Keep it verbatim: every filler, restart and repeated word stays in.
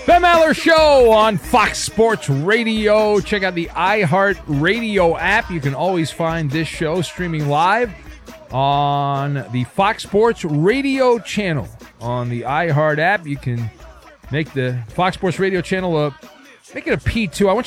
Ben Maller Show on Fox Sports Radio. Check out the iHeart Radio app. You can always find this show streaming live on the Fox Sports Radio channel. On the iHeart app, you can make the Fox Sports Radio channel a, make it a P two. I want